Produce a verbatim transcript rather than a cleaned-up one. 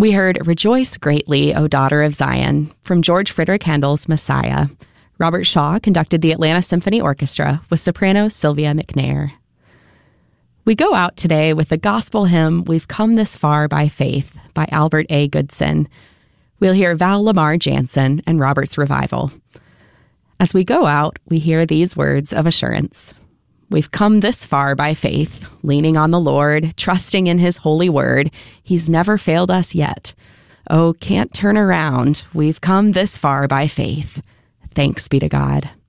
We heard Rejoice Greatly, O Daughter of Zion, from George Frederick Handel's Messiah. Robert Shaw conducted the Atlanta Symphony Orchestra with soprano Sylvia McNair. We go out today with the gospel hymn, We've Come This Far by Faith, by Albert A. Goodson. We'll hear Val Lamar Jansen and Robert's Revival. As we go out, we hear these words of assurance. We've come this far by faith, leaning on the Lord, trusting in his holy word. He's never failed us yet. Oh, can't turn around. We've come this far by faith. Thanks be to God.